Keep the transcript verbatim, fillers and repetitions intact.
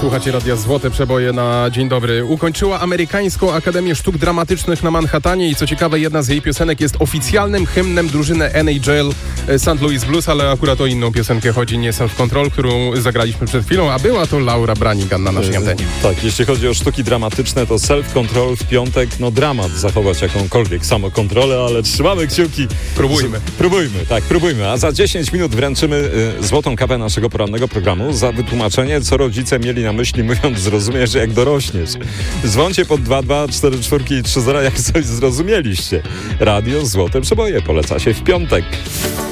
Słuchacie Radia Złote Przeboje na Dzień Dobry. Ukończyła Amerykańską Akademię Sztuk Dramatycznych na Manhattanie i co ciekawe, jedna z jej piosenek jest oficjalnym hymnem drużyny N H L Saint Louis Blues, ale akurat o inną piosenkę chodzi, nie Self Control, którą zagraliśmy przed chwilą, a była to Laura Branigan na naszej antenie. Tak, jeśli chodzi o sztuki dramatyczne, to Self Control w piątek, no dramat zachować jakąkolwiek samokontrolę, ale trzymamy kciuki. Próbujmy. Z, próbujmy, tak, próbujmy. A za dziesięć minut wręczymy y, złotą kapę naszego porannego programu za wytłumaczenie, co rodzice mieli na myśli, mówiąc zrozumiesz, jak dorośniesz. Dzwoncie pod dwa dwa cztery cztery i trzy zero, jak coś zrozumieliście. Radio Złote Przeboje poleca się w piątek.